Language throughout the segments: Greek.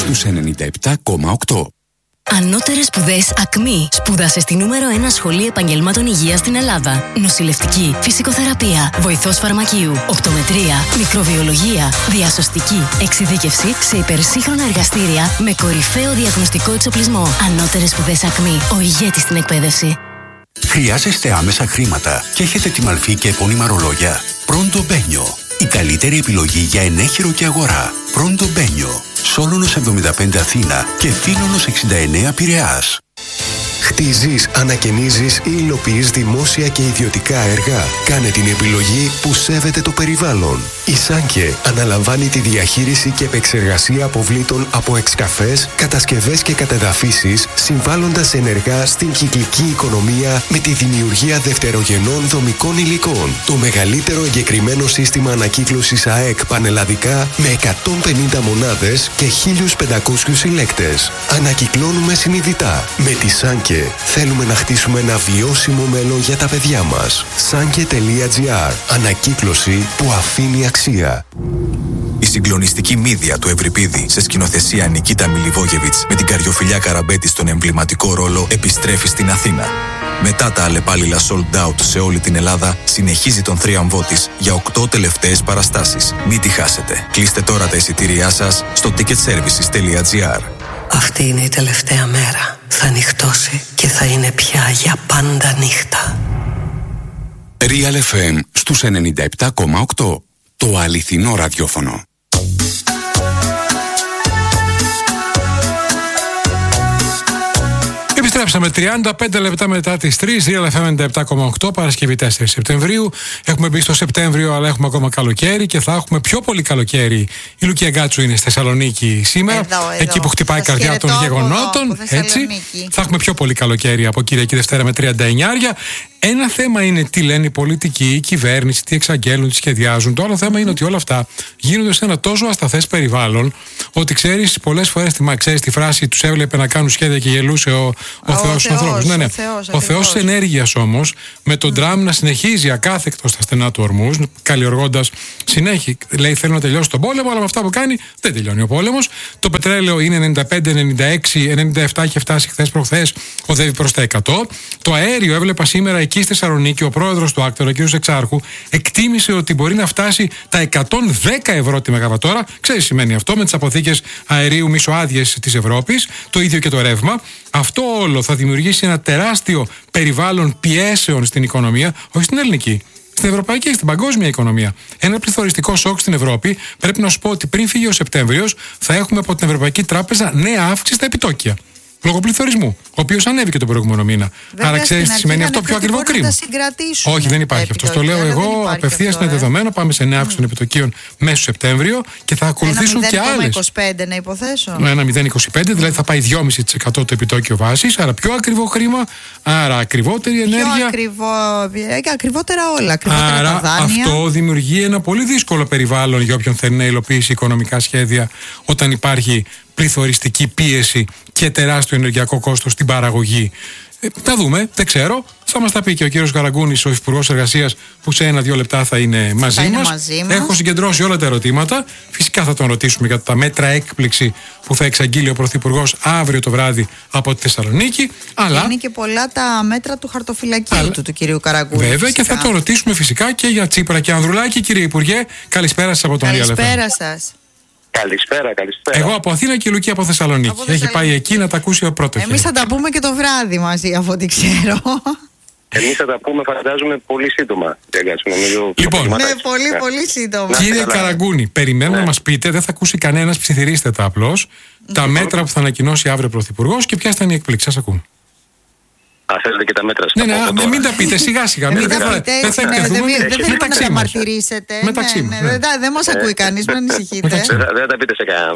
στους 97,8. Ανώτερες σπουδές ΑΚΜΗ. Σπούδασε στη νούμερο 1 σχολή επαγγελμάτων υγείας στην Ελλάδα. Νοσηλευτική, φυσικοθεραπεία, βοηθός φαρμακείου, οπτομετρία, μικροβιολογία, διασωστική, εξειδίκευση σε υπερσύγχρονα εργαστήρια με κορυφαίο διαγνωστικό εξοπλισμό. Ανώτερες σπουδές ΑΚΜΗ. Ο ηγέτης στην εκπαίδευση. Χρειάζεστε άμεσα χρήματα και έχετε τη μαλφή και επώνυμα ρολόγια? Πρόντο Μπένιο. Η καλύτερη επιλογή για ενέχειρο και αγορά. Πρόντο Μπένιο. Σόλωνος 75 Αθήνα και Φίλωνος 69 Πειραιάς. Χτίζεις, ανακαινίζεις ή υλοποιείς δημόσια και ιδιωτικά έργα? Κάνε την επιλογή που σέβεται το περιβάλλον. Η Σάνκε αναλαμβάνει τη διαχείριση και επεξεργασία αποβλήτων από εξκαφές, κατασκευές και κατεδαφίσεις, συμβάλλοντας ενεργά στην κυκλική οικονομία με τη δημιουργία δευτερογενών δομικών υλικών. Το μεγαλύτερο εγκεκριμένο σύστημα ανακύκλωσης ΑΕΚ πανελλαδικά με 150 μονάδες και 1.500 συλλέκτες. Ανακυκλώνουμε συνειδητά. Με τη Σάνκε θέλουμε να χτίσουμε ένα βιώσιμο μέλλον για τα παιδιά μας. Sanke.gr. Ανακύκλωση που αφήνει αξία. Η συγκλονιστική μύδια του Ευρυπίδη σε σκηνοθεσία Νικίτα Μιλιβόγεβιτς με την Καριοφιλιά Καραμπέτη στον εμβληματικό ρόλο επιστρέφει στην Αθήνα. Μετά τα αλλεπάλληλα sold out σε όλη την Ελλάδα, συνεχίζει τον θρίαμβό της για 8 τελευταίες παραστάσεις. Μην τη χάσετε. Κλείστε τώρα τα εισιτήριά σας στο ticketservices.gr. Αυτή είναι η τελευταία μέρα. Θα νυχτώσει και θα είναι πια για πάντα νύχτα. Real FM στους 97,8. Το αληθινό ραδιόφωνο. Επιστρέψαμε 35 λεπτά μετά τις 3, Real FM 97,8, Παρασκευή 4 Σεπτεμβρίου. Έχουμε μπει στο Σεπτέμβριο, αλλά έχουμε ακόμα καλοκαίρι και θα έχουμε πιο πολύ καλοκαίρι. Η Λουκία Γκάτσου είναι στη Θεσσαλονίκη σήμερα, εδώ, εκεί που χτυπάει η καρδιά των γεγονότων. Έτσι. Θα έχουμε πιο πολύ καλοκαίρι από Κυριακή Δευτέρα με 39. Ένα θέμα είναι τι λένε οι πολιτικοί, η κυβέρνηση, τι εξαγγέλνουν, τι σχεδιάζουν. Το άλλο θέμα είναι ότι όλα αυτά γίνονται σε ένα τόσο ασταθές περιβάλλον, ότι ξέρεις, πολλές φορές ξέρεις τη φράση «Τους έβλεπε να κάνουν σχέδια και γελούσε ο Θεός στους ανθρώπους». Ναι. Ο Θεός της ενέργειας όμως, με τον Τραμπ να συνεχίζει ακάθεκτο στα στενά του ορμούς, καλλιεργώντας συνέχεια. Λέει: θέλω να τελειώσει τον πόλεμο, αλλά με αυτά που κάνει δεν τελειώνει ο πόλεμος. Το πετρέλαιο είναι 95, 96, 97, έχει φτάσει χθες προχθές, οδεύει προς τα 100. Το αέριο, έβλεπα σήμερα εκεί στη Θεσσαλονίκη, ο πρόεδρος του Άκτορα, ο κ. Εξάρχου, εκτίμησε ότι μπορεί να φτάσει τα 110 ευρώ τη μεγαβατόρα. Ξέρεις τι σημαίνει αυτό, με τις αποθήκες αερίου μισοάδιες της Ευρώπης, το ίδιο και το ρεύμα. Αυτό όλο θα δημιουργήσει ένα τεράστιο περιβάλλον πιέσεων στην οικονομία, όχι στην ελληνική, στην ευρωπαϊκή, στην παγκόσμια οικονομία. Ένα πληθωριστικό σοκ στην Ευρώπη. Πρέπει να σου πω ότι πριν φύγει ο Σεπτέμβριος, θα έχουμε από την Ευρωπαϊκή Τράπεζα νέα αύξηση στα επιτόκια. Λόγω πληθωρισμού, ο οποίος ανέβηκε τον προηγούμενο μήνα. Βέβαια, άρα ξέρεις τι σημαίνει αυτό, πιο ακριβό κρίμα. Όχι, δεν υπάρχει αυτό. Το λέω εγώ, απευθείας είναι δεδομένο. Πάμε σε νέα αύξηση των επιτοκίων μέσω Σεπτέμβριο και θα ακολουθήσουν και άλλες. 1,25 να υποθέσω. Ένα 0,25, δηλαδή θα πάει 2,5% το επιτόκιο βάσης, άρα πιο ακριβό χρήμα, άρα ακριβότερη ενέργεια. Ακριβότερα όλα. Ακριβότερα άρα τα δάνεια. Αυτό δημιουργεί ένα πολύ δύσκολο περιβάλλον για όποιον θέλει να υλοποιήσει οικονομικά σχέδια, όταν υπάρχει πληθωριστική πίεση και τεράστιο ενεργειακό κόστος στην παραγωγή. Τα δούμε, δεν ξέρω. Θα μας τα πει και ο κύριος Καραγκούνης, ο Υφυπουργός Εργασίας, που σε 1-2 λεπτά θα είναι μαζί μας. Έχω συγκεντρώσει όλα τα ερωτήματα. Φυσικά θα τον ρωτήσουμε για τα μέτρα έκπληξη που θα εξαγγείλει ο Πρωθυπουργός αύριο το βράδυ από τη Θεσσαλονίκη. Αλλά είναι και πολλά τα μέτρα του χαρτοφυλακίου του κυρίου Καραγκούνη. Βέβαια, φυσικά. Και θα τον ρωτήσουμε φυσικά και για Τσίπρα και Ανδρουλάκη. Κύριε Υπουργέ, καλησπέρα σας από τον Real FM. Καλησπέρα σας. Καλησπέρα. Εγώ από Αθήνα και η Λουκία από Θεσσαλονίκη. Έχει πάει εκεί να τα ακούσει ο πρώτο. Εμείς θα τα πούμε και το βράδυ μαζί, από ό,τι ξέρω. Εμείς θα τα πούμε, φαντάζομαι, πολύ σύντομα. Λοιπόν, ναι, πολύ σύντομα. Κύριε Καραγκούνη, περιμένουμε να μας πείτε, δεν θα ακούσει κανένας, ψιθυρίστε τα απλώς, τα μέτρα που θα ανακοινώσει αύριο ο Πρωθυπουργός και ποια θα είναι η εκπλήξη. Σας ακούμε. Θέλετε και τα μέτρα Ναι, μην τα πείτε σιγά σιγά. Δεν θέλουμε να τα μαρτυρήσετε. Δεν μας ακούει κανείς, μην ανησυχείτε. Δεν τα πείτε σε κανέναν.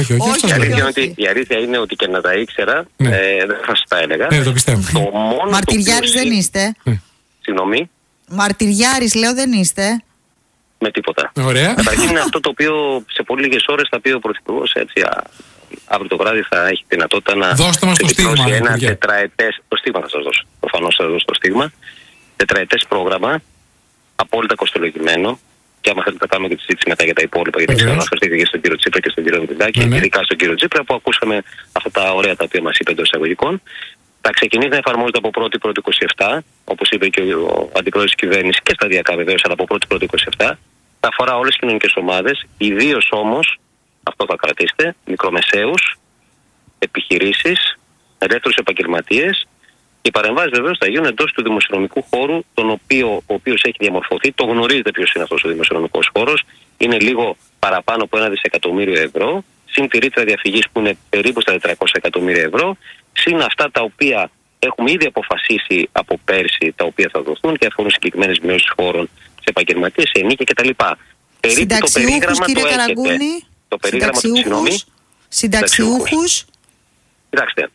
Όχι. Η αλήθεια είναι ότι και να τα ήξερα, δεν θα σας τα έλεγα. Ναι, το πιστεύω. Μαρτυριάρης δεν είστε. Συγγνώμη. Μαρτυριάρης λέω δεν είστε. Με τίποτα. Ωραία. Καταρχήν είναι αυτό το οποίο σε πολύ λίγες ώρες θα πει ο Πρωθυπουργός, έτσι. Αύριο το βράδυ θα έχει δυνατότητα να εκδηλώσει ένα τετραετές. Το στίγμα θα σας δώσω. Προφανώς θα σας δώσω το στίγμα. Τετραετές πρόγραμμα, απόλυτα κοστολογημένο, Και άμα θέλετε, θα κάνουμε και τη συζήτηση μετά για τα υπόλοιπα. Γιατί ξέρω να αναφερθείτε και στον κύριο Τσίπρα και στον κύριο Μητσοτάκη, ειδικά στον κύριο Τσίπρα, που ακούσαμε αυτά τα ωραία τα οποία μας είπε εντός εισαγωγικών. Θα ξεκινήσει να εφαρμόζεται από 1η-1η 27, όπως είπε και ο αντιπρόεδρος της κυβέρνησης, και σταδιακά βεβαίως, αλλά από 1η-1η 27. Θα αφορά όλες τις κοινωνικές ομάδες, ιδίως όμως, αυτό θα κρατήσετε, μικρομεσαίους, επιχειρήσεις, ελεύθερους επαγγελματίες. Οι παρεμβάσεις βεβαίως θα γίνουν εντός του δημοσιονομικού χώρου, ο οποίος έχει διαμορφωθεί. Το γνωρίζετε ποιος είναι αυτός ο δημοσιονομικός χώρος. Είναι λίγο παραπάνω από 1 δισεκατομμύριο ευρώ. Συν τη ρήτρα διαφυγής που είναι περίπου στα 400 εκατομμύρια ευρώ. Συν αυτά τα οποία έχουμε ήδη αποφασίσει από πέρσι, τα οποία θα δοθούν και αφορούν συγκεκριμένες μειώσεις χώρων σε επαγγελματίες, σε ενίκια κτλ. Περίπου το περίγραμμα το έχετε. Το περίγραμμα του, συγγνώμη. Συνταξιούχους. Κοιτάξτε.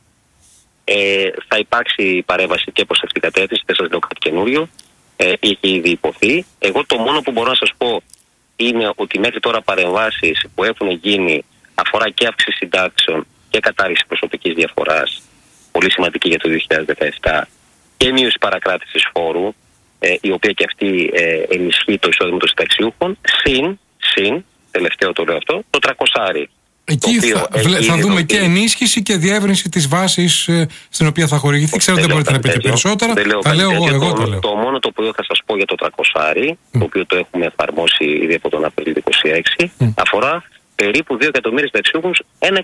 Θα υπάρξει παρέμβαση και προς αυτήν την κατεύθυνση, δεν σας λέω κάτι καινούριο. Είχε ήδη υποθεί. Εγώ το μόνο που μπορώ να σας πω είναι ότι μέχρι τώρα παρεμβάσεις που έχουν γίνει αφορά και αύξηση συντάξεων και κατάργηση προσωπικής διαφοράς, πολύ σημαντική για το 2017, και μείωση παρακράτησης φόρου, η οποία και αυτή ενισχύει το εισόδημα των συνταξιούχων, συν, τελευταίο το λέω αυτό, το 300. Εκεί θα δούμε και ενίσχυση και διεύρυνση της βάσης στην οποία θα χορηγηθεί. Ξέρω ότι δεν μπορείτε να πείτε περισσότερα. Τα λέω εγώ. Το μόνο το οποίο θα σας πω για το 300, το οποίο το έχουμε εφαρμόσει ήδη από τον Απρίλιο 26, αφορά περίπου 2 εκατομμύρια συνταξιούχους,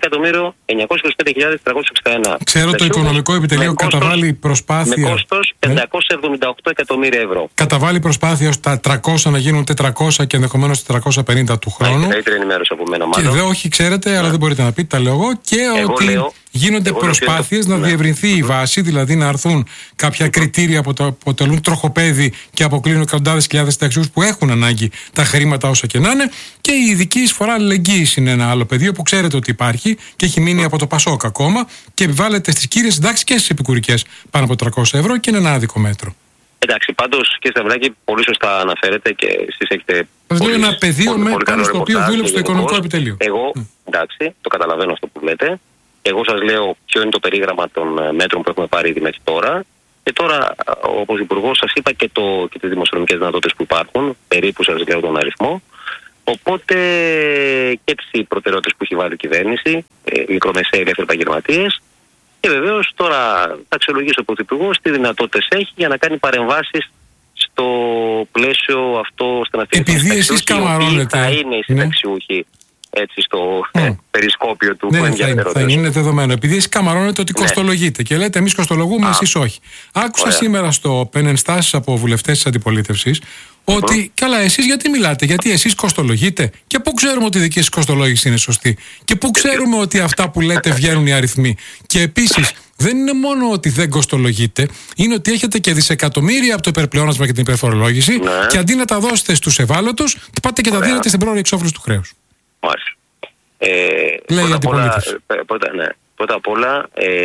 1.925.361. Ξέρω το Οικονομικό Επιτελείο καταβάλει προσπάθεια. Με κόστος 578 εκατομμύρια ευρώ. Καταβάλει προσπάθεια ώστε τα 300 να γίνουν 400 και ενδεχομένως 450 του χρόνου. Καλύτερη ενημέρωση από μένα, μάλλον. Και όχι, ξέρετε, αλλά δεν μπορείτε να πείτε, τα λέω εγώ. Και ότι γίνονται προσπάθειες να διευρυνθεί η βάση, δηλαδή να έρθουν κάποια κριτήρια που αποτελούν τροχοπέδι και αποκλίνουν εκατοντάδες χιλιάδες συνταξιούχους που έχουν ανάγκη τα χρήματα όσα και να είναι. Και η ειδική εισφορά αλληλεγγύης είναι ένα άλλο πεδίο που ξέρετε ότι υπάρχει και έχει μείνει από το Πασόκ ακόμα και επιβάλλεται στις κύριες συντάξεις και στις επικουρικές πάνω από 300 ευρώ και είναι ένα άδικο μέτρο. Εντάξει, πάντως και Σταυράκη, πολύ σωστά αναφέρετε και εσείς έχετε. Σας λέω ένα πεδίο πάνω στο οποίο δούλεψε το Οικονομικό Επιτελείο. Εγώ, εντάξει, το καταλαβαίνω αυτό που λέτε. Εγώ σας λέω ποιο είναι το περίγραμμα των μέτρων που έχουμε πάρει ήδη μέχρι τώρα. Και τώρα, όπως Υπουργός, σας είπα και τις δημοσιονομικές δυνατότητες που υπάρχουν. Περίπου σας λέω τον αριθμό. Οπότε και τις προτεραιότητες που έχει βάλει η κυβέρνηση, μικρομεσαίοι ελεύθεροι επαγγελματίες. Και βεβαίως τώρα θα αξιολογήσει ο Πρωθυπουργός τι δυνατότητες έχει για να κάνει παρεμβάσεις στο πλαίσιο αυτό ώστε να στηρίξει. Επειδή εσείς καμαρώνετε. Θα είναι οι συνταξιούχοι έτσι στο περισκόπιο του που θα είναι δεδομένο. Επειδή εσείς καμαρώνετε ότι κοστολογείτε και λέτε εμείς κοστολογούμε, εσείς όχι. Άκουσα σήμερα στο πενενστάσεις από βουλευτές της αντιπολίτευσης ότι καλά, εσείς γιατί μιλάτε, γιατί εσείς κοστολογείτε και πού ξέρουμε ότι η δική σας κοστολόγηση είναι σωστή και πού ξέρουμε ότι αυτά που λέτε βγαίνουν οι αριθμοί. Και επίσης δεν είναι μόνο ότι δεν κοστολογείτε, είναι ότι έχετε και δισεκατομμύρια από το υπερπλεόνασμα και την υπερφορολόγηση και αντί να τα δώσετε στους ευάλωτους, πάτε και τα δίνετε στην πρόορη εξόφληση του χρέους. Μάλιστα. Λέει η αντιπολίτευση. Πρώτα απ' όλα,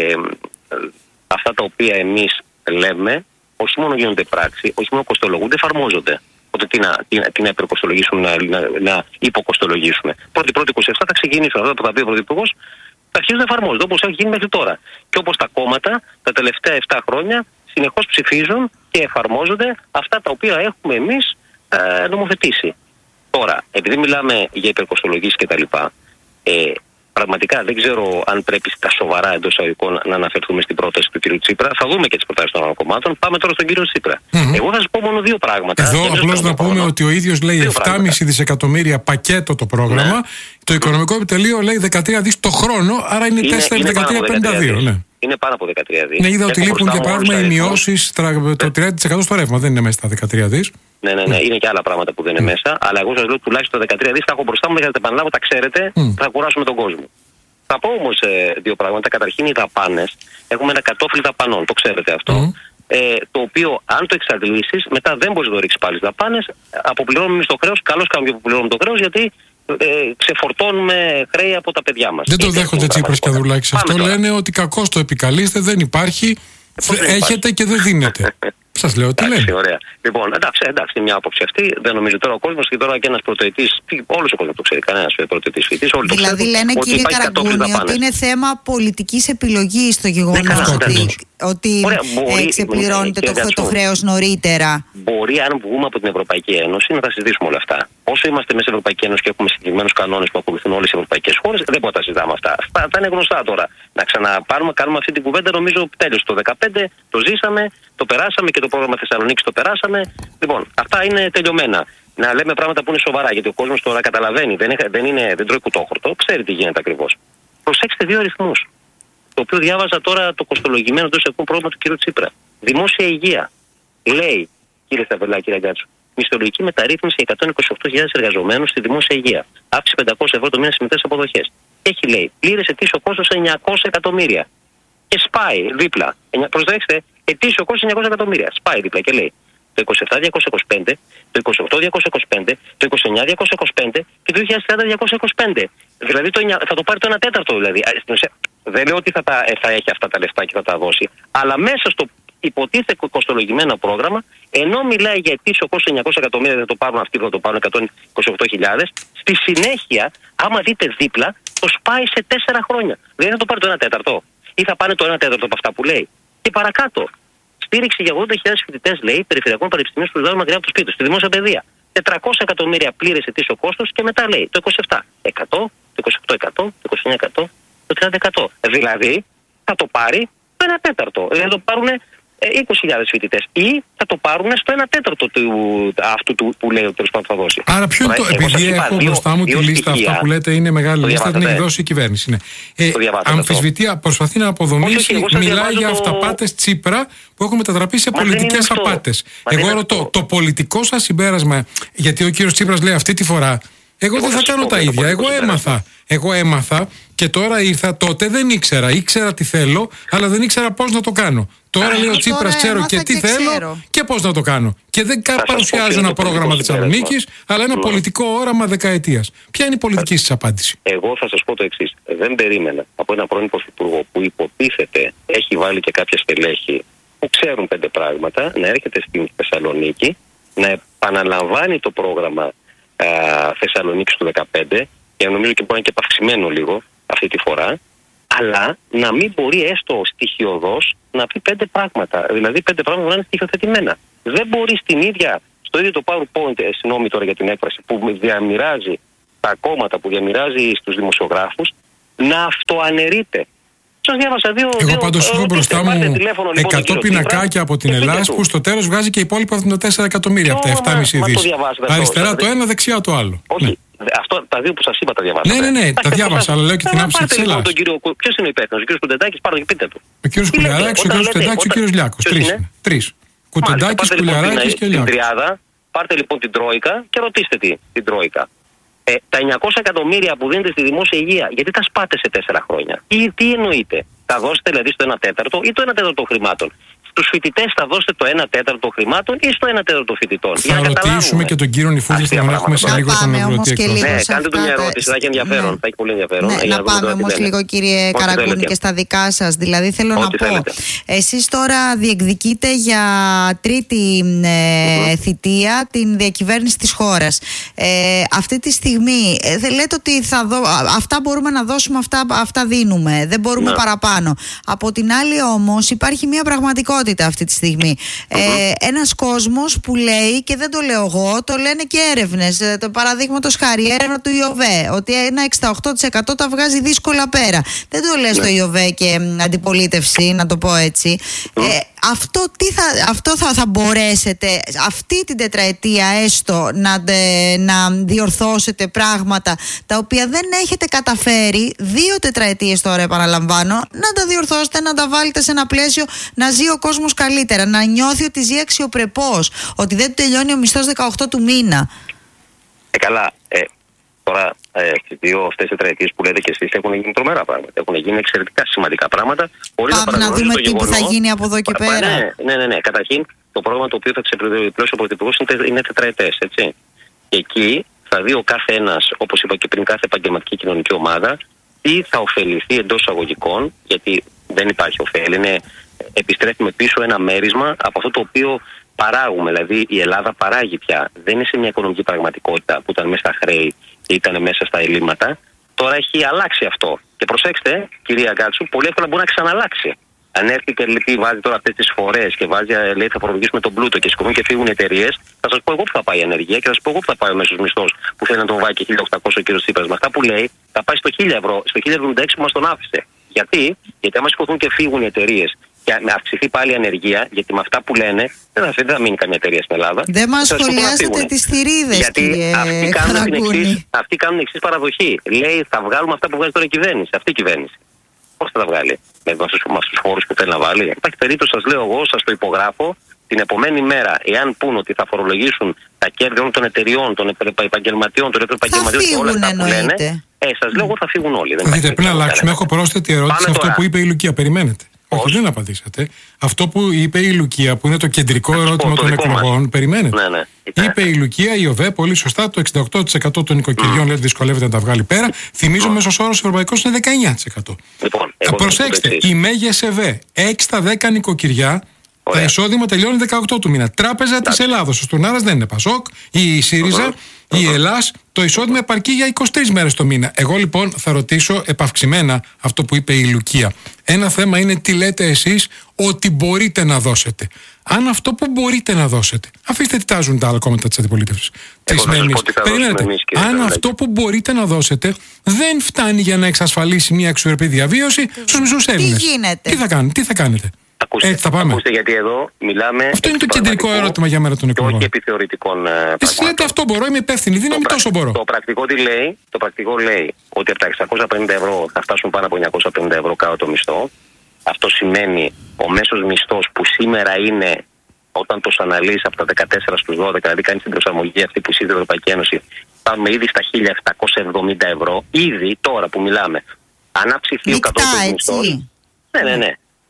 αυτά τα οποία εμείς λέμε, όχι μόνο γίνονται πράξη, όχι μόνο κοστολογούνται, εφαρμόζονται. Οπότε τι να υπερκοστολογήσουμε, να υποκοστολογήσουμε. Πρώτη 27 θα ξεκινήσουν αυτά που θα πει ο Πρωθυπουργός, θα αρχίσουν να εφαρμόζονται όπως έχει γίνει μέχρι τώρα. Και όπως τα κόμματα τα τελευταία 7 χρόνια συνεχώς ψηφίζουν και εφαρμόζονται αυτά τα οποία έχουμε εμείς νομοθετήσει. Τώρα, επειδή μιλάμε για υπερκοστολογήσεις κτλ., πραγματικά δεν ξέρω αν πρέπει στα σοβαρά εντός εισαγωγικών να αναφερθούμε στην πρόταση του κ. Τσίπρα. Θα δούμε και τις προτάσεις των άλλων κομμάτων. Πάμε τώρα στον κύριο Τσίπρα. Εγώ θα σας πω μόνο 2 πράγματα. Εδώ απλώς να πούμε ότι ο ίδιος λέει 7,5 δισεκατομμύρια πακέτο το πρόγραμμα. Το Οικονομικό Επιτελείο λέει 13 δις το χρόνο, άρα είναι 4,1352. Ναι. Είναι πάνω από 13 δις. Ναι, είδα ότι λείπουν για παράδειγμα οι μειώσεις το 30% στο ρεύμα. Δεν είναι μέσα στα 13 δις. Ναι, είναι και άλλα πράγματα που δεν είναι μέσα. Αλλά εγώ σας λέω τουλάχιστον 13 δις τα έχω μπροστά μου, δεν χρειάζεται επαναλάβω, τα ξέρετε, θα κουράσουμε τον κόσμο. Θα πω όμως 2 πράγματα. Καταρχήν οι δαπάνες. Έχουμε ένα κατόφλι δαπανών, το ξέρετε αυτό. Το οποίο αν το εξαντλήσεις, μετά δεν μπορείς να το ρίξεις πάλι στις δαπάνες. Αποπληρώνουμε εμείς το χρέος, καλώς κάνουμε και αποπληρώνουμε το χρέος, γιατί ξεφορτώνουμε χρέη από τα παιδιά μας. Δεν το δέχονται Τσίπρας και Ανδρουλάκης. Αυτό λένε ότι κακώς το επικαλείστε, δεν υπάρχει. Έχετε και δεν δίνετε. Σας λέω τι λένε. Ωραία. Λοιπόν, εντάξει, είναι μια άποψη αυτή. Δεν νομίζω τώρα ο κόσμος και τώρα και ένας πρωτοετής. Όλος ο κόσμος το ξέρει. Κανένας πρωτοετής φοιτητής. Δηλαδή λένε, κύριε Καραγκούνη, ότι είναι θέμα πολιτικής επιλογής το γεγονός ότι ξεπληρώνεται το χρέος νωρίτερα. Μπορεί, αν βγούμε από την Ευρωπαϊκή Ένωση, να τα συζητήσουμε όλα αυτά. Όσο είμαστε μέσα στην Ευρωπαϊκή Ένωση και έχουμε συγκεκριμένους κανόνες που ακολουθούν όλες οι ευρωπαϊκές χώρες, δεν μπορούμε να τα συζητάμε αυτά. Αυτά είναι γνωστά τώρα. Να ξαναπάρουμε, κάνουμε αυτή την κουβέντα, νομίζω τέλος. Το 2015 το ζήσαμε, το περάσαμε και το πρόγραμμα Θεσσαλονίκης το περάσαμε. Λοιπόν, αυτά είναι τελειωμένα. Να λέμε πράγματα που είναι σοβαρά, γιατί ο κόσμος τώρα καταλαβαίνει, δεν τρώει κουτόχορτο, ξέρει τι γίνεται ακριβώς. Προσέξτε δύο αριθμούς. Το οποίο διάβαζα τώρα το κοστολογημένο εντός εικόνου πρόγραμμα του κ. Τσίπρα. Δημόσια υγεία. Λέει, κύριε Σταυρλάκη, κύριε Γκάτσου, μισθολογική μεταρρύθμιση για 128.000 εργαζομένους στη δημόσια υγεία. Αύξηση 500 ευρώ το μήνα στις μητρές αποδοχές. Έχει, λέει, πλήρες ετήσιο κόστος 900 εκατομμύρια. Και σπάει δίπλα. Προσέξτε, ετήσιο κόστος 900 εκατομμύρια. Σπάει δίπλα και λέει το 27.225, το 28.225, το 29.225 και το 2030.225. Δηλαδή θα το πάρει το 1/4 δηλαδή. Δεν λέω ότι θα έχει αυτά τα λεφτά και θα τα δώσει, αλλά μέσα στο υποτίθεται κοστολογημένο πρόγραμμα, ενώ μιλάει για ετήσιο κόστος 900 εκατομμύρια, δεν το πάρουν αυτοί, θα το πάρουν 128.000, στη συνέχεια, άμα δείτε δίπλα, το σπάει σε 4 χρόνια. Δηλαδή θα το πάρει το 1/4 ή θα πάνε το 1/4 από αυτά που λέει. Και παρακάτω. Στήριξη για 80.000 φοιτητές, λέει, περιφερειακών πανεπιστημίων που ζουν μακριά από το σπίτι του, στη δημόσια παιδεία. 400 εκατομμύρια πλήρες ετήσιο κόστος και μετά λέει το 27%, 100, το 28%, το 29%, το 30%. Δηλαδή θα το πάρει το 1/4. Δηλαδή θα το πάρουν 20.000 φοιτητές ή θα το πάρουν στο 1/4 αυτού που λέει ότι θα δώσει. Άρα ποιο είναι το. Επειδή έχω μπροστά μου τη λίστα, αυτά που λέτε είναι μεγάλη λίστα, την έχει δώσει η κυβέρνηση. Ναι. Αμφισβητεί, προσπαθεί να αποδομήσει, μιλάει για αυταπάτες Τσίπρα που έχουν μετατραπεί σε πολιτικές απάτες. Εγώ ρωτώ, το πολιτικό σας συμπέρασμα, γιατί ο κύριος Τσίπρας λέει αυτή τη φορά, εγώ δεν θα κάνω τα ίδια. Εγώ έμαθα και τώρα ήρθα. Τότε δεν ήξερα τι θέλω, αλλά δεν ήξερα πώς να το κάνω. Τώρα λέει ο Τσίπρας, ξέρω και τι θέλω και πώς να το κάνω. Και δεν παρουσιάζω ένα πρόγραμμα Θεσσαλονίκης, αλλά ένα πολιτικό όραμα δεκαετίας. Ποια είναι η πολιτική σας απάντηση? Εγώ θα σας πω το εξής. Δεν περίμενα από έναν πρώην πρωθυπουργό που υποτίθεται έχει βάλει και κάποια στελέχη που ξέρουν 5 πράγματα, να έρχεται στην Θεσσαλονίκη, να επαναλαμβάνει το πρόγραμμα Θεσσαλονίκης του 2015, και νομίζω και μπορεί να είναι και επαυξημένο λίγο αυτή τη φορά, αλλά να μην μπορεί έστω στοιχειοδός να πει 5 πράγματα. Δηλαδή 5 πράγματα να είναι στοιχειοθετημένα. Δεν μπορεί στο ίδιο το PowerPoint, συγγνώμη τώρα για την έκφραση, που διαμοιράζει τα κόμματα, που διαμοιράζει στους δημοσιογράφους, να αυτοαναιρείται. Σας διάβασα Εγώ πάντως έχω μπροστά μου 100 πινακάκια από την Ελλάδα που στο τέλος βγάζει και υπόλοιπα 74 εκατομμύρια από τα 7,5 δις. Αριστερά το ένα, δεξιά το άλλο. Όχι. Αυτό, τα δύο που σας είπα τα διαβάσατε. Ναι, τα διάβασα, αλλά λέω και την άποψη της Ελλάδας. Ποιος είναι ο υπεύθυνος, ο κύριος Κουτεντάκης, πάρτε και πείτε του. Ο κύριος Κουλιαράκης, ο κύριος Κουτεντάκης, ο κύριος Λιάκος. Τρεις. Κουτεντάκης, Κουλιαράκης και Λιάκος. Πάρτε λοιπόν την Τρόικα και ρωτήστε την Τρόικα. Τα 900 εκατομμύρια που δίνετε στη δημόσια υγεία, γιατί τα σπάτε σε 4 χρόνια? Τι εννοείτε? Θα δώσετε δηλαδή στο 1/4 ή το 1/4 των χρημάτων? Στους φοιτητές θα δώσετε το 1/4 των χρημάτων ή στο 1/4 των φοιτητών? Θα ρωτήσουμε και τον κύριο Νιφούδη, θα τον έχουμε σε λίγο στον Ευρωβουλευτή. Ναι, κάντε του μια ερώτηση, θα έχει ενδιαφέρον. Θα έχει πολύ ενδιαφέρον. Να πάμε όμως λίγο, κύριε Καρακούνη, και στα δικά σας. Δηλαδή θέλω να πω, εσείς τώρα διεκδικείτε για τρίτη θητεία την διακυβέρνηση της χώρας. Αυτή τη στιγμή λέτε ότι αυτά μπορούμε να δώσουμε, αυτά δίνουμε. Δεν μπορούμε παραπάνω. Από την άλλη όμως υπάρχει μια πραγματικότητα αυτή τη στιγμή. Ένας κόσμος που λέει, και δεν το λέω εγώ, το λένε και έρευνες, το παραδείγματος χάρη έρευνα του ΙΟΒΕ, ότι ένα 68% τα βγάζει δύσκολα πέρα. Δεν το λες το ΙΟΒΕ και αντιπολίτευση, να το πω έτσι. Αυτό θα μπορέσετε αυτή την τετραετία έστω να διορθώσετε πράγματα τα οποία δεν έχετε καταφέρει 2 τετραετίες τώρα, επαναλαμβάνω, να τα διορθώσετε, να τα βάλετε σε ένα πλαίσιο, να ζει ο κόσμος καλύτερα, να νιώθει ότι ζει αξιοπρεπώς, ότι δεν τελειώνει ο μισθός 18 του μήνα. Καλά. Τώρα, στις 2 αυτές τετραετίες που λέτε και εσείς, έχουν γίνει τρομερά πράγματα. Έχουν γίνει εξαιρετικά σημαντικά πράγματα. Πάμε να δούμε τι που θα γίνει από εδώ και πέρα. Ναι. Καταρχήν, το πρόγραμμα το οποίο θα ξεπληρώσει ο Πρωθυπουργός είναι τετραετές, έτσι. Και εκεί θα δει ο κάθε ένας, όπως είπα και πριν, κάθε επαγγελματική κοινωνική ομάδα, τι θα ωφεληθεί εντός εισαγωγικών, γιατί δεν υπάρχει ωφέλη. Επιστρέφουμε πίσω ένα μέρισμα από αυτό το οποίο παράγουμε. Δηλαδή, η Ελλάδα παράγει πια. Δεν είναι σε μια οικονομική πραγματικότητα που ήταν μέσα στα χρέη και ήταν μέσα στα ελλείμματα. Τώρα έχει αλλάξει αυτό. Και προσέξτε, κυρία Γκάτσου, πολύ εύκολα μπορεί να ξαναλλάξει. Αν έρθει και βάζει τώρα αυτές τις φορές και βάζει, λέει, θα φορολογήσουμε τον πλούτο και σηκωθούν και φύγουν οι εταιρείες, θα σας πω εγώ που θα πάει η ανεργία και θα σας πω εγώ που θα πάει ο μέσος μισθός που θέλει να τον βάλει και 1.800 ο κ. Τσίπρας. Με αυτά που λέει, θα πάει στο 1.000 ευρώ, στο 1.076 που μας τον άφησε. Γιατί άμα σηκωθούν και φύγουν οι εταιρείες και αυξηθεί πάλι η ανεργία, γιατί με αυτά που λένε δεν θα μείνει καμία εταιρεία στην Ελλάδα. Δεν μας σχολιάσετε τις θηρίδες, γιατί αυτοί κάνουν εξής παραδοχή. Λέει, θα βγάλουμε αυτά που βγάζει τώρα η κυβέρνηση, αυτή η κυβέρνηση. Πώς θα τα βγάλει, με τους φόρους που θέλει να βάλει? Υπάρχει περίπτωση, σας λέω εγώ, σας το υπογράφω, την επομένη μέρα, εάν πούν ότι θα φορολογήσουν τα κέρδη όλων των εταιριών, των επαγγελματιών, των επαγγελματιών και όλα αυτά που λένε, σας λέω εγώ θα φύγουν όλοι. Δείτε, πριν αλλάξουμε, έχω πρόσθετη ερώτηση σε αυτό που είπε η Λουκία. Περιμένετε. Όχι, δεν απαντήσατε. Αυτό που είπε η Λουκία, που είναι το κεντρικό ερώτημα των εκλογών, περιμένετε. Ναι. Είπε η Λουκία, η ΟΒΕ, πολύ σωστά, το 68% των νοικοκυριών λέει δυσκολεύεται να τα βγάλει πέρα. Θυμίζω, μέσος όρος ευρωπαϊκός είναι 19%. Λοιπόν, προσέξτε, η Μέγες ΕΒΕ, 6 στα 10 νοικοκυριά, τα εισόδημα τελειώνει 18 του μήνα. Τράπεζα της Ελλάδος, ο Στουρνάρας δεν είναι Πασόκ, η ΣΥΡΙΖΑ, η Ελλάς, το εισόδημα επαρκεί για 23 μέρες το μήνα. Εγώ λοιπόν θα ρωτήσω επαυξημένα αυτό που είπε η Λουκία. Ένα θέμα είναι τι λέτε εσείς ότι μπορείτε να δώσετε. Αν αυτό που μπορείτε να δώσετε, αφήστε τι τάζουν τα άλλα κόμματα της αντιπολίτευσης. Περιμένετε. Αν αυτό που μπορείτε να δώσετε δεν φτάνει για να εξασφαλίσει μια αξιοπρεπή διαβίωση στους μισούς Έλληνες. Τι θα κάνετε? Ακούστε, γιατί εδώ μιλάμε. Αυτό είναι το κεντρικό ερώτημα για μένα των εκλογών. Και όχι επιθεωρητικών. Εσείς λέτε αυτό μπορώ, είμαι υπεύθυνη, δύναμη τόσο μπορώ. Το πρακτικό τι λέει? Το πρακτικό λέει ότι από τα 650 ευρώ θα φτάσουν πάνω από 950 ευρώ κάτω το μισθό. Αυτό σημαίνει ο μέσος μισθός που σήμερα είναι, όταν το αναλύσει από τα 14 στους 12, δηλαδή κάνει την προσαρμογή αυτή που ισχύει η Ευρωπαϊκή Ένωση, πάμε ήδη στα 1.770 ευρώ, ήδη τώρα που μιλάμε. Αν αυξηθεί ο κατώτατος μισθός. Ναι.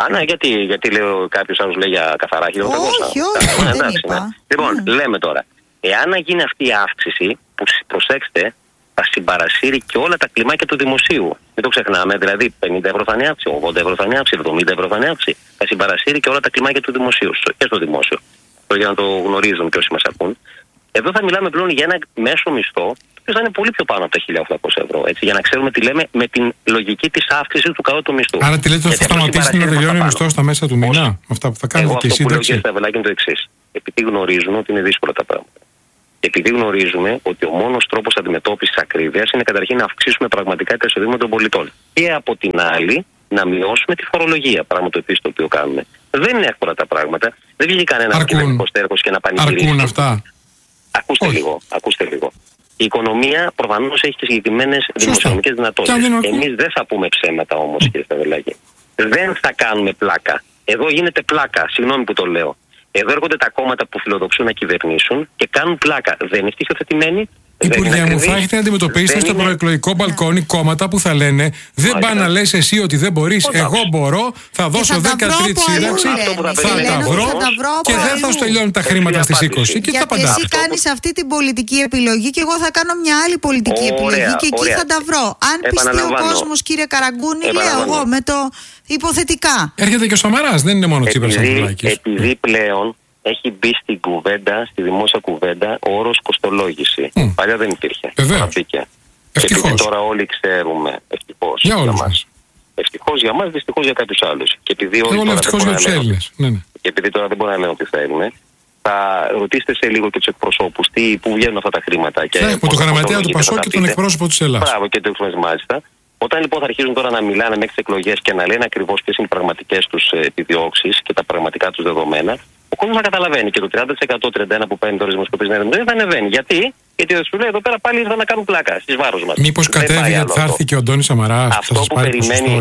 Γιατί λέω κάποιος άλλος λέει για καθαρά 1.800. Όχι, δεν είπα. Λοιπόν, λέμε τώρα, εάν γίνει αυτή η αύξηση, που προσέξτε, θα συμπαρασύρει και όλα τα κλιμάκια του δημοσίου. Μην το ξεχνάμε, δηλαδή 50 ευρώ θα είναι αύξηση, 80 ευρώ θα είναι αύξηση, 70 ευρώ θα είναι αύξηση. Θα συμπαρασύρει και όλα τα κλιμάκια του δημοσίου και στο δημόσιο. Για να το γνωρίζουν και όσοι μας ακούν. Εδώ θα μιλάμε πλέον για ένα μέσο μισθό, που θα είναι πολύ πιο πάνω από τα 1.800 ευρώ. Έτσι, για να ξέρουμε τι λέμε με την λογική της αύξησης του κατώτατου μισθού. Άρα τι λέτε, θα σταματήσει να τελειώνει ο μισθός στα μέσα του μήνα? Αυτά που θα κάνετε και η σύνταξη. Εγώ αυτό που λέω και είναι το εξής. Επειδή γνωρίζουμε ότι είναι δύσκολα τα πράγματα. Επειδή γνωρίζουμε ότι ο μόνος τρόπος αντιμετώπισης ακρίβειας είναι καταρχήν να αυξήσουμε πραγματικά τα εισοδήματα των πολιτών. Και από την άλλη να μειώσουμε τη φορολογία. Πράγμα το επίσης το οποίο κάνουμε. Δεν είναι εύκολα τα πράγματα. Δεν βγήκε κανένα κοινωνικό στέρχος και να πανηγυρίσει. Αρκούν αυτά? Ακούστε λίγο. Η οικονομία προφανώς έχει και συγκεκριμένες δημοσιονομικές δυνατότητες. Εμείς δεν θα πούμε ψέματα όμως, κύριε Σταβελάκη. Δεν θα κάνουμε πλάκα. Εδώ γίνεται πλάκα, συγγνώμη που το λέω. Εδώ έρχονται τα κόμματα που φιλοδοξούν να κυβερνήσουν και κάνουν πλάκα. Δεν είναι στοιχειοθετημένοι. Υπουργέ μου, θα έχετε να αντιμετωπίσετε στο προεκλογικό μπαλκόνι κόμματα που θα λένε δεν πάνε να λες εσύ ότι δεν μπορείς, εγώ μπορώ, θα δώσω 13η σύνταξη, θα τα βρω και δεν θα σου τελειώνουν τα χρήματα στις 20. Και γιατί εσύ κάνεις αυτή την πολιτική επιλογή και εγώ θα κάνω μια άλλη πολιτική επιλογή και εκεί θα τα βρω. Αν πιστεί ο κόσμος, κύριε Καραγκούνη, λέω εγώ με το υποθετικά. Έρχεται και ο Σαμαράς, δεν είναι μόνο Τσίπρας Ανδρουλάκης. Επειδή πλέον έχει μπει στην κουβέντα, στη δημόσια κουβέντα, ο όρος κοστολόγηση. Παλιά δεν υπήρχε. Ευτυχώς. Και τώρα όλοι ξέρουμε, ευτυχώς για όλους μας. Ευτυχώς για μας, δυστυχώς για κάποιους άλλους. Και επειδή ευτυχώς για τους Έλληνες. Και επειδή τώρα δεν μπορούμε να λέμε ότι θέλουμε, θα ρωτήσετε σε λίγο και τους εκπροσώπους πού βγαίνουν αυτά τα χρήματα. Έχουμε τον γραμματέα του Πασόκ και τον εκπρόσωπο της Ελλάδας. Μπράβο, και το έχουμε μάλιστα. Όταν λοιπόν θα αρχίζουν τώρα να μιλάνε μέχρι τις εκλογές και να λένε ακριβώς ποιες είναι οι πραγματικές τους επιδιώξεις και τα πραγματικά τους δεδομένα, ο κόσμος θα καταλαβαίνει και το 30%-31% που παίρνει τώρα στις δημοσκοπήσεις δεν θα ανεβαίνει. Γιατί σου λέει εδώ πέρα πάλι ήρθαν να κάνουν πλάκα στις βάρος μας. Μήπως κατέβει γιατί θα έρθει και ο Ντόνης Σαμαράς? Αυτό που περιμένει,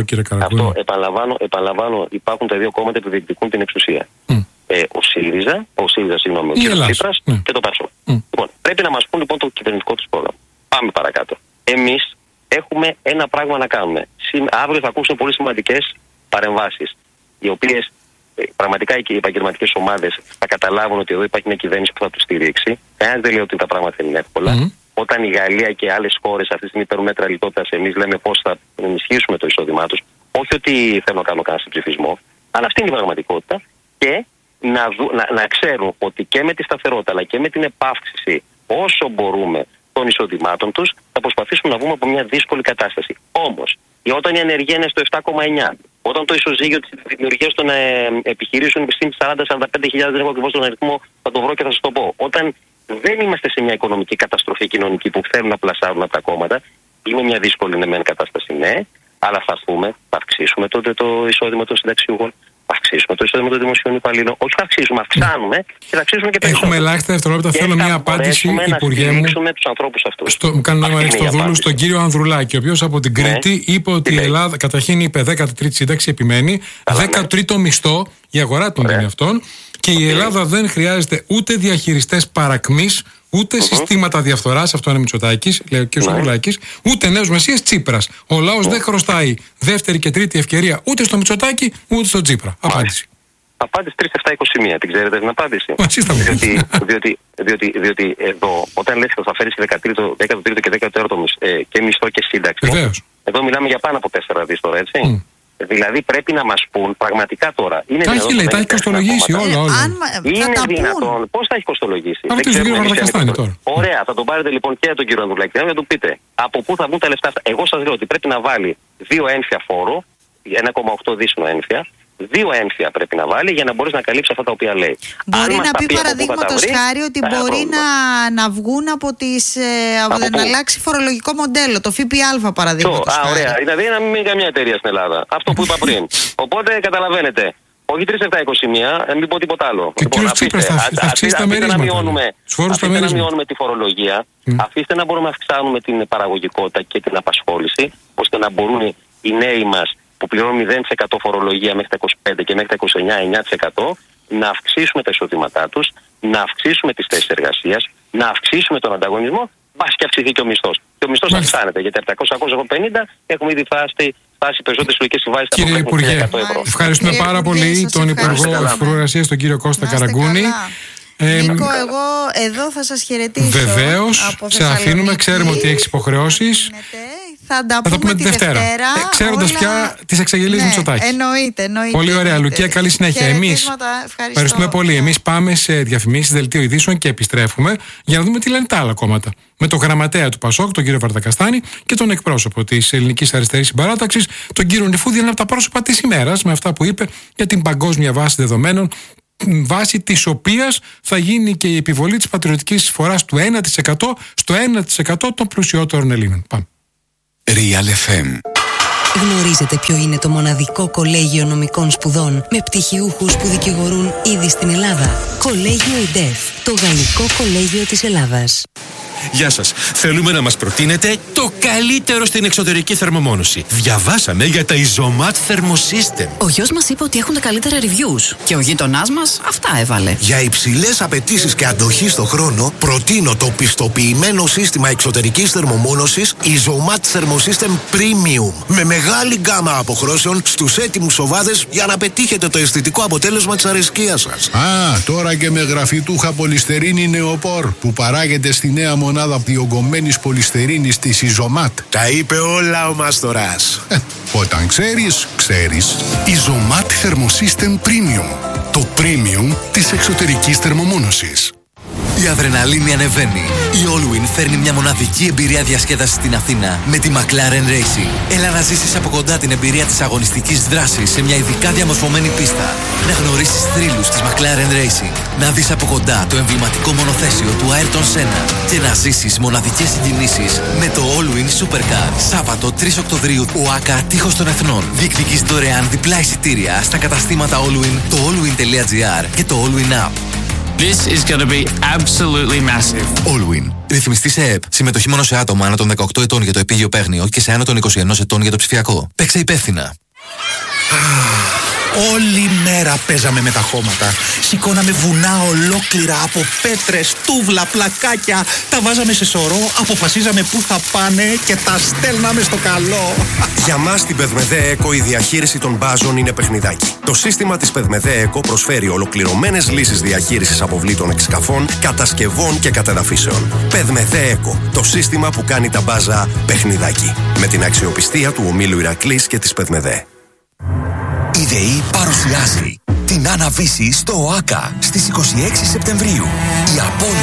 επαναλαμβάνω, υπάρχουν τα δύο κόμματα που διεκδικούν την εξουσία. Ο ΣΥΡΙΖΑ, ο κ. Τσίπρας και το Πασόκ. Λοιπόν, πρέπει να μας πούν λοιπόν το κυβερνητικό τους πρόγραμμα. Πάμε παρακάτω. Εμείς έχουμε ένα πράγμα να κάνουμε. Αύριο θα ακούσουν πολύ σημαντικές παρεμβάσεις, οι οποίες πραγματικά οι επαγγελματικές ομάδες θα καταλάβουν ότι εδώ υπάρχει μια κυβέρνηση που θα τους στηρίξει. Κανένας δεν λέει ότι τα πράγματα είναι εύκολα. Όταν η Γαλλία και άλλες χώρες αυτή τη στιγμή παίρνουν μέτρα λιτότητας, εμείς λέμε πώς θα ενισχύσουμε το εισόδημά τους. Όχι ότι θέλω να κάνω κανένα συμψηφισμό, αλλά αυτή είναι η πραγματικότητα. Και να ξέρουν ότι και με τη σταθερότητα αλλά και με την επαύξηση όσο μπορούμε των εισοδημάτων τους, θα προσπαθήσουμε να βγούμε από μια δύσκολη κατάσταση. Όμως, όταν η ανεργία είναι στο 7,9, Όταν το ισοζύγιο της δημιουργίας των επιχειρήσεων στην 40-45.000, δεν έχω ακριβώς τον αριθμό, θα το βρω και θα σας το πω. Όταν δεν είμαστε σε μια οικονομική καταστροφή κοινωνική που θέλουν να πλασάρουν από τα κόμματα, είναι μια δύσκολη κατάσταση, ναι, αλλά θα έρθουμε, θα αυξήσουμε το εισόδημα των συνταξιούχων, θα αυξήσουμε το εισόδημα των δημοσίων υπαλλήλων. Όχι θα αυξήσουμε, αυξάνουμε και θα αυξήσουμε και περισσότερο. Έχουμε ελάχιστα δευτερόλεπτα. Θέλω μια απάντηση, Υπουργέ μου. Τους ανθρώπους αυτούς. Κάνω ένα Αριστοδούλου στον κύριο Ανδρουλάκη, ο οποίος από την Κρήτη είπε ότι η Ελλάδα, καταρχήν είπε 13η σύνταξη, επιμένει, 13ο μισθό, η αγορά των δίνει αυτών, και η Ελλάδα δεν χρειάζεται ούτε διαχειριστές παρακμής, ούτε συστήματα διαφθοράς, αυτό είναι Μητσοτάκης, λέει ο κ. Ανδρουλάκης, ούτε νέος Μεσσίας Τσίπρας. Ο λαός δεν χρωστάει δεύτερη και τρίτη ευκαιρία ούτε στο Μητσοτάκη ούτε στο Τσίπρα. Απάντηση. Απάντηση 3-7-21, την ξέρετε την απάντηση. Διότι εδώ, όταν λες ότι θα φέρεις 13ο και 14ο και μισθό και σύνταξη, εδώ μιλάμε για πάνω από 4 δις τώρα, έτσι. Δηλαδή πρέπει να μας πούν πραγματικά τώρα. Τα έχει κοστολογήσει όλα. Είναι δυνατόν. Πώς θα έχει κοστολογήσει? Δεν ξέρω. Ωραία, θα τον πάρετε λοιπόν και τον κύριο Ανδρουλάκη να του πείτε από πού θα βγουν τα λεφτά αυτά. Εγώ σας λέω ότι πρέπει να βάλει 2 έμφυα φόρο, 1,8 δίσινο έμφυα. 2 έμφυα πρέπει να βάλει για να μπορεί να καλύψει αυτά τα οποία λέει. Μπορεί να πει παραδείγματος χάρη ότι μπορεί να βγουν να αλλάξει φορολογικό μοντέλο, το ΦΠΑ παραδείγματος χάρη. Ωραία, δηλαδή να μην μείνει καμιά εταιρεία στην Ελλάδα. Αυτό που είπα πριν. Οπότε καταλαβαίνετε. Όχι 3-7-21, μην πω τίποτα άλλο. Και ο Τσίπρας θα αυξήσει τα μερίσματα. Αφήστε να μειώνουμε τη φορολογία, αφήστε να μπορούμε να αυξάνουμε την παραγωγικότητα και την απασχόληση, ώστε να μπορούν οι νέοι μας που πληρώνουν 0% φορολογία μέχρι τα 25 και μέχρι τα 29-9% να αυξήσουμε τα εισοδήματά τους, να αυξήσουμε τις θέσεις εργασίας, να αυξήσουμε τον ανταγωνισμό, μπας και αυξηθεί και ο μισθός. Και ο μισθός αυξάνεται, γιατί από τα 200-250 έχουμε ήδη φτάσει περισσότερες συλλογικές συμβάσεις. Κύριε Υπουργέ, ευχαριστούμε πάρα πολύ τον Υπουργό Εργασίας, τον κύριο Κώστα Καραγκούνη. Νίκο, εγώ εδώ θα σας χαιρετήσω. Βεβαίως, σε αφήνουμε, ξέρουμε ότι έχεις υποχρεώσεις. Θα τα πούμε τη Δευτέρα. Ξέροντας πια τις εξαγγελίες Μητσοτάκη. Εννοείται. Πολύ ωραία, Λουκία, καλή συνέχεια. Εμείς ευχαριστούμε πολύ. Εμείς πάμε σε διαφημίσεις, δελτίο ειδήσεων και επιστρέφουμε για να δούμε τι λένε τα άλλα κόμματα. Με τον γραμματέα του Πασόκ, τον κύριο Βαρδακαστάνη, και τον εκπρόσωπο της Ελληνικής Αριστερής Συμπαράταξης, τον κύριο Νιφούδη, ένα από τα πρόσωπα της ημέρας, με αυτά που είπε για την παγκόσμια βάση δεδομένων, βάση της οποίας θα γίνει και η επιβολή της πατριωτικής εισφοράς του 1% στο 1% των πλουσιότερων Ελλήνων. Πάμε. Real FM. Γνωρίζετε ποιο είναι το μοναδικό κολέγιο νομικών σπουδών με πτυχιούχους που δικηγορούν ήδη στην Ελλάδα? Κολέγιο ΙΔΕΦ, το γαλλικό κολέγιο της Ελλάδας. Γεια σας. Θέλουμε να μας προτείνετε το καλύτερο στην εξωτερική θερμομόνωση. Διαβάσαμε για τα Isomat Thermosystem. Ο γιος μας είπε ότι έχουν τα καλύτερα reviews και ο γείτονάς μας αυτά έβαλε. Για υψηλές απαιτήσεις και αντοχή στο χρόνο, προτείνω το πιστοποιημένο σύστημα εξωτερικής θερμομόνωσης Isomat Thermosystem Premium. Με μεγάλη γκάμα αποχρώσεων στους έτοιμους σοβάδες για να πετύχετε το αισθητικό αποτέλεσμα της αρεσκίας σας. Τώρα και με γραφιτούχα πολυστερίνη νεοπόρ που παράγεται στη νέα μονάδα διογκωμένης πολυστερίνης της Isomat. Τα είπε όλα ο Μάστορας. Όταν ξέρεις, ξέρεις. Isomat Thermosystem Premium. Το premium της εξωτερικής θερμομόνωσης. Η αδρεναλίνη ανεβαίνει. Η Allwin φέρνει μια μοναδική εμπειρία διασκέδασης στην Αθήνα με τη McLaren Racing. Έλα να ζήσεις από κοντά την εμπειρία της αγωνιστικής δράσης σε μια ειδικά διαμορφωμένη πίστα. Να γνωρίσεις θρύλους της McLaren Racing. Να δεις από κοντά το εμβληματικό μονοθέσιο του Ayrton Senna. Και να ζήσεις μοναδικές συγκινήσεις με το Allwin Supercar. Σάββατο 3 Οκτωβρίου, ΟΑΚΑ Τείχος των Εθνών. Διεκδικείς δωρεάν διπλά εισιτήρια στα καταστήματα Allwin, το allwin.gr και το Allwin App. This is going to be absolutely massive. Allwin. Ρυθμιστή σε ΕΕΠ. Συμμετοχή μόνο σε άτομα άνω των 18 ετών για το επίγειο παίγνιο και σε άνω των 21 ετών για το ψηφιακό. Παίξε υπεύθυνα. Όλη μέρα παίζαμε με τα χώματα. Σηκώναμε βουνά ολόκληρα από πέτρες, τούβλα, πλακάκια. Τα βάζαμε σε σωρό, αποφασίζαμε πού θα πάνε και τα στέλναμε στο καλό. Για μας την Πεδμεδέ ΕΚΟ η διαχείριση των μπάζων είναι παιχνιδάκι. Το σύστημα της Πεδμεδέ ΕΚΟ προσφέρει ολοκληρωμένες λύσεις διαχείρισης αποβλήτων εξκαφών, κατασκευών και κατεδαφίσεων. Πεδμεδέ ΕΚΟ, το σύστημα που κάνει τα μπάζα παιχνιδάκι. Με την αξιοπιστία του ομίλου Ηρακλής και της Πεδμεδέ. Η ΔΕΗ παρουσιάζει την Άννα Βύση στο ΟΑΚΑ στις 26 Σεπτεμβρίου. Η απώλεια